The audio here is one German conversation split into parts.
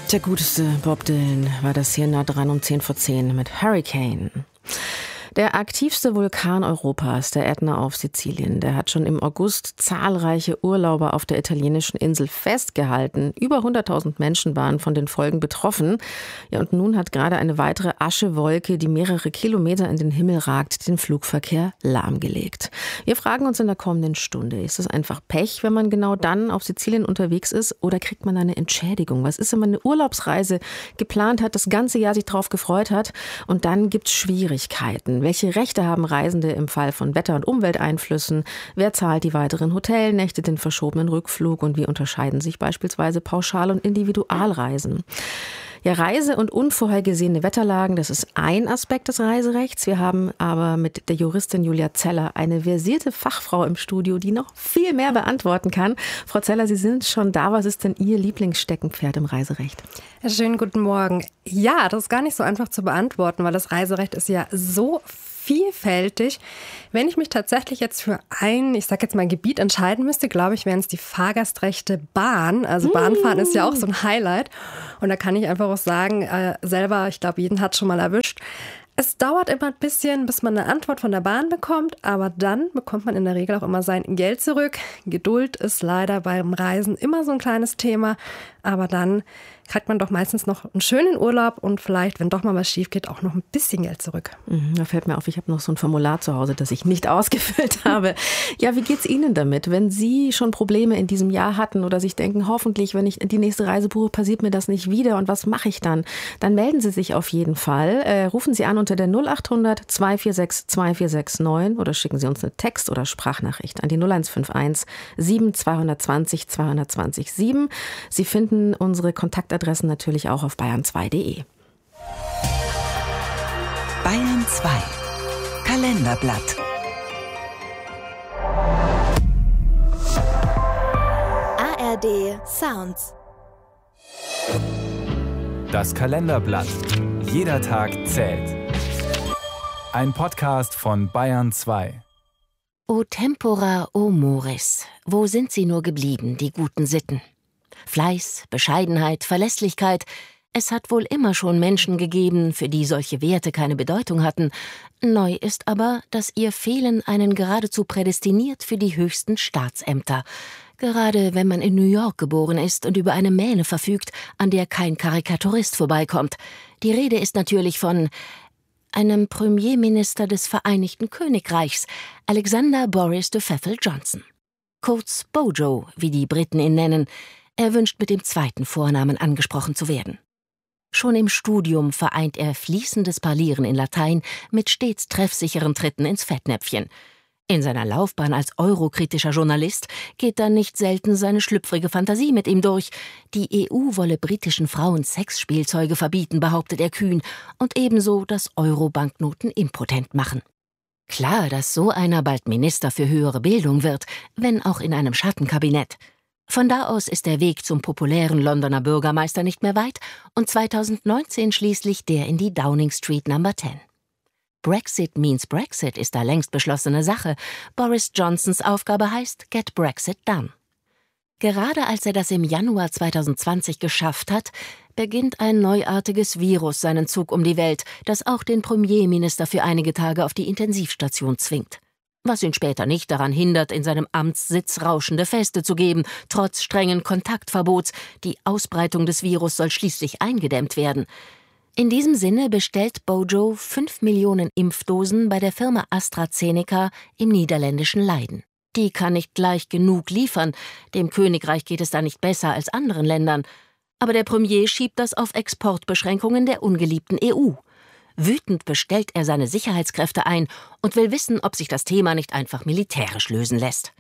Der guteste Bob Dylan war das hier nah dran um 10:10 mit Hurricane. Der aktivste Vulkan Europas, der Ätna auf Sizilien, der hat schon im August zahlreiche Urlauber auf der italienischen Insel festgehalten. Über 100.000 Menschen waren von den Folgen betroffen. Ja, und nun hat gerade eine weitere Aschewolke, die mehrere Kilometer in den Himmel ragt, den Flugverkehr lahmgelegt. Wir fragen uns in der kommenden Stunde, ist es einfach Pech, wenn man genau dann auf Sizilien unterwegs ist, oder kriegt man eine Entschädigung? Was ist, wenn man eine Urlaubsreise geplant hat, das ganze Jahr sich drauf gefreut hat und dann gibt es Schwierigkeiten? Welche Rechte haben Reisende im Fall von Wetter- und Umwelteinflüssen? Wer zahlt die weiteren Hotelnächte, den verschobenen Rückflug? Und wie unterscheiden sich beispielsweise Pauschal- und Individualreisen? Ja, Reise- und unvorhergesehene Wetterlagen, das ist ein Aspekt des Reiserechts. Wir haben aber mit der Juristin Julia Zeller eine versierte Fachfrau im Studio, die noch viel mehr beantworten kann. Frau Zeller, Sie sind schon da. Was ist denn Ihr Lieblingssteckenpferd im Reiserecht? Schönen guten Morgen. Ja, das ist gar nicht so einfach zu beantworten, weil das Reiserecht ist ja so vielfältig. Wenn ich mich tatsächlich jetzt für ein, ich sag jetzt mal Gebiet entscheiden müsste, glaube ich, wären es die Fahrgastrechte Bahn. Also Bahnfahren ist ja auch so ein Highlight. Und da kann ich einfach auch sagen, selber, ich glaube, jeden hat schon mal erwischt. Es dauert immer ein bisschen, bis man eine Antwort von der Bahn bekommt, aber dann bekommt man in der Regel auch immer sein Geld zurück. Geduld ist leider beim Reisen immer so ein kleines Thema, aber dann kriegt man doch meistens noch einen schönen Urlaub und vielleicht, wenn doch mal was schief geht, auch noch ein bisschen Geld zurück. Da fällt mir auf, ich habe noch so ein Formular zu Hause, das ich nicht ausgefüllt habe. Ja, wie geht's Ihnen damit, wenn Sie schon Probleme in diesem Jahr hatten oder sich denken, hoffentlich, wenn ich die nächste Reise buche, passiert mir das nicht wieder und was mache ich dann? Dann melden Sie sich auf jeden Fall. Rufen Sie an unter der 0800 246 2469 oder schicken Sie uns eine Text- oder Sprachnachricht an die 0151 7220 220 7. Sie finden unsere Kontaktadressen natürlich auch auf bayern2.de. Bayern 2 Kalenderblatt. ARD Sounds. Das Kalenderblatt. Jeder Tag zählt. Ein Podcast von Bayern 2. O Tempora, o Mores, wo sind sie nur geblieben, die guten Sitten? Fleiß, Bescheidenheit, Verlässlichkeit. Es hat wohl immer schon Menschen gegeben, für die solche Werte keine Bedeutung hatten. Neu ist aber, dass ihr Fehlen einen geradezu prädestiniert für die höchsten Staatsämter. Gerade wenn man in New York geboren ist und über eine Mähne verfügt, an der kein Karikaturist vorbeikommt. Die Rede ist natürlich von einem Premierminister des Vereinigten Königreichs, Alexander Boris de Pfeffel Johnson. Kurz Bojo, wie die Briten ihn nennen. Er wünscht mit dem zweiten Vornamen angesprochen zu werden. Schon im Studium vereint er fließendes Parlieren in Latein mit stets treffsicheren Tritten ins Fettnäpfchen. In seiner Laufbahn als eurokritischer Journalist geht dann nicht selten seine schlüpfrige Fantasie mit ihm durch. Die EU wolle britischen Frauen Sexspielzeuge verbieten, behauptet er kühn, und ebenso, dass Euro-Banknoten impotent machen. Klar, dass so einer bald Minister für höhere Bildung wird, wenn auch in einem Schattenkabinett. Von da aus ist der Weg zum populären Londoner Bürgermeister nicht mehr weit und 2019 schließlich der in die Downing Street Number 10. Brexit means Brexit ist da längst beschlossene Sache. Boris Johnsons Aufgabe heißt Get Brexit Done. Gerade als er das im Januar 2020 geschafft hat, beginnt ein neuartiges Virus seinen Zug um die Welt, das auch den Premierminister für einige Tage auf die Intensivstation zwingt. Was ihn später nicht daran hindert, in seinem Amtssitz rauschende Feste zu geben, trotz strengen Kontaktverbots. Die Ausbreitung des Virus soll schließlich eingedämmt werden. In diesem Sinne bestellt Bojo 5 Millionen Impfdosen bei der Firma AstraZeneca im niederländischen Leiden. Die kann nicht gleich genug liefern. Dem Königreich geht es da nicht besser als anderen Ländern. Aber der Premier schiebt das auf Exportbeschränkungen der ungeliebten EU. Wütend bestellt er seine Sicherheitskräfte ein und will wissen, ob sich das Thema nicht einfach militärisch lösen lässt.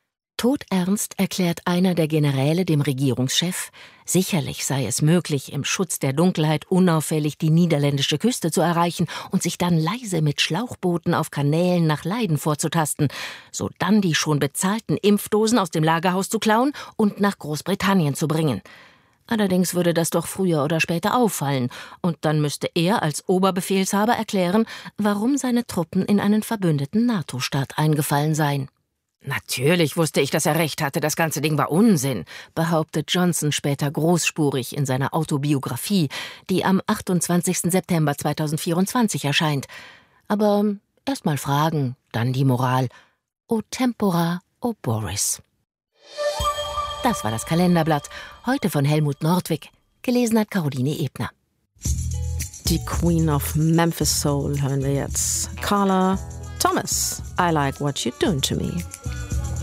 Todernst erklärt einer der Generäle dem Regierungschef, sicherlich sei es möglich, im Schutz der Dunkelheit unauffällig die niederländische Küste zu erreichen und sich dann leise mit Schlauchbooten auf Kanälen nach Leiden vorzutasten, sodann die schon bezahlten Impfdosen aus dem Lagerhaus zu klauen und nach Großbritannien zu bringen. Allerdings würde das doch früher oder später auffallen, und dann müsste er als Oberbefehlshaber erklären, warum seine Truppen in einen verbündeten NATO-Staat eingefallen seien. Natürlich wusste ich, dass er recht hatte, das ganze Ding war Unsinn, behauptet Johnson später großspurig in seiner Autobiografie, die am 28. September 2024 erscheint. Aber erst mal Fragen, dann die Moral. O tempora, o Boris. Das war das Kalenderblatt, heute von Helmut Nordwig. Gelesen hat Caroline Ebner. Die Queen of Memphis Soul hören wir jetzt. Carla Thomas, I Like What You're Doing to Me.